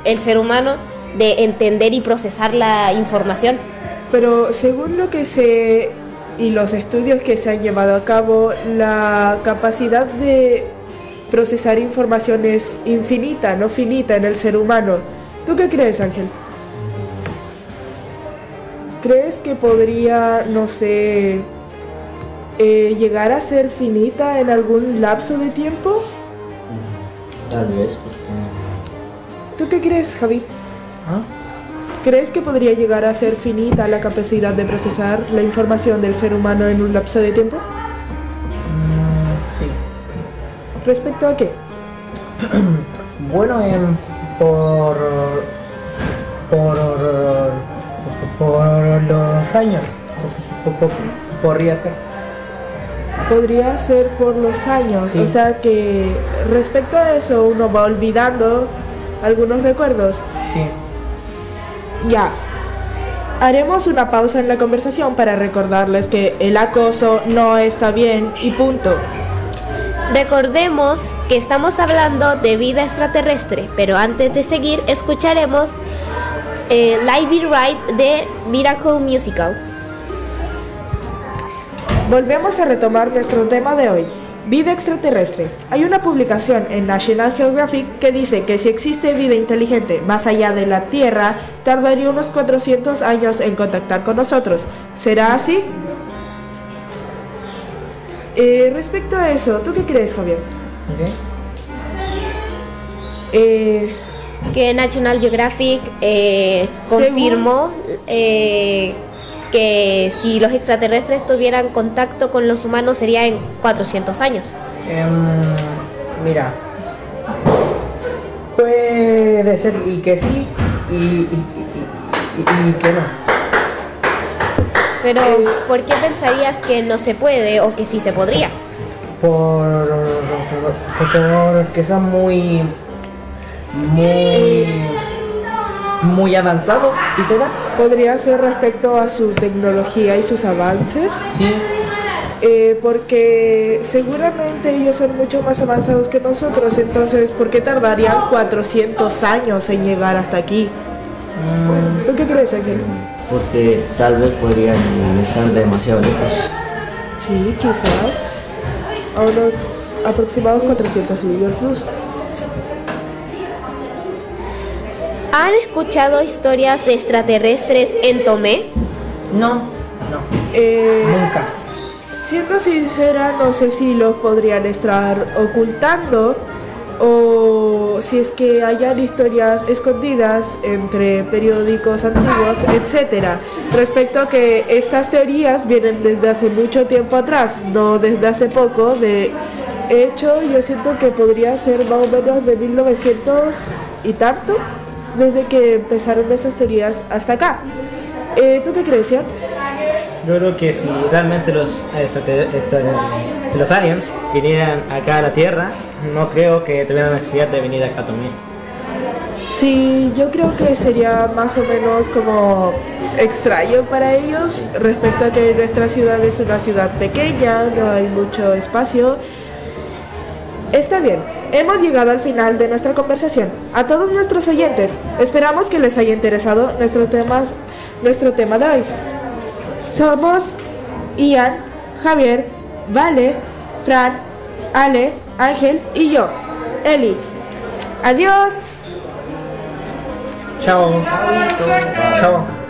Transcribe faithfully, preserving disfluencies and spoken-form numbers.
el ser humano de entender y procesar la información. Pero según lo que sé y los estudios que se han llevado a cabo, la capacidad de procesar información es infinita, no finita en el ser humano. ¿Tú qué crees, Ángel? ¿Crees que podría, no sé, eh, llegar a ser finita en algún lapso de tiempo? Tal vez, porque... ¿Tú qué crees, Javi? ¿Ah? ¿Crees que podría llegar a ser finita la capacidad de procesar la información del ser humano en un lapso de tiempo? Mm, sí. ¿Respecto a qué? Bueno, em, por, por, por los años, po- po- podría ser. Podría ser por los años, Sí. o sea que respecto a eso uno va olvidando algunos recuerdos. Sí. Ya, haremos una pausa en la conversación para recordarles que el acoso no está bien y punto. Recordemos que estamos hablando de vida extraterrestre, pero antes de seguir escucharemos eh, Live It Right de Miracle Musical. Volvemos a retomar nuestro tema de hoy, vida extraterrestre. Hay una publicación en National Geographic que dice que si existe vida inteligente más allá de la Tierra, tardaría unos cuatrocientos años en contactar con nosotros. ¿Será así? Eh, respecto a eso, ¿tú qué crees, Javier? ¿Ok? Eh, Que National Geographic eh, confirmó eh, que si los extraterrestres tuvieran contacto con los humanos sería en cuatrocientos años. Em, mira, puede ser y que sí y, y, y, y, y que no. Pero, ¿por qué pensarías que no se puede o que sí se podría? Por porque son muy muy muy avanzados, ¿y será? ¿Podría ser respecto a su tecnología y sus avances? Sí. Eh, porque seguramente ellos son mucho más avanzados que nosotros, entonces ¿por qué tardarían cuatrocientos años en llegar hasta aquí? Mm, ¿Tú qué crees, Ángel? Porque tal vez podrían estar demasiado lejos. Sí, quizás a unos aproximados cuatrocientos millones luz. ¿Han escuchado historias de extraterrestres en Tomé? no, no, Eh, nunca. siendo sincera, no sé si los podrían estar ocultando o si es que hayan historias escondidas entre periódicos antiguos, etcétera. Respecto a que estas teorías vienen desde hace mucho tiempo atrás, no desde hace poco. De hecho, yo siento que podría ser más o menos de mil novecientos y tanto, desde que empezaron esas teorías hasta acá. Eh, ¿Tú qué crees, Ian? Yo creo que si realmente los, extrater- extra- los aliens vinieran acá a la Tierra, no creo que tuvieran necesidad de venir acá a Tomé. Sí, yo creo que sería más o menos como extraño para ellos, respecto a que nuestra ciudad es una ciudad pequeña, no hay mucho espacio. Está bien, hemos llegado al final de nuestra conversación. A todos nuestros oyentes, esperamos que les haya interesado nuestro, temas, nuestro tema de hoy. Somos Ian, Javier, Vale, Fran, Ale, Ángel y yo, Eli. Adiós. Chao. Chao.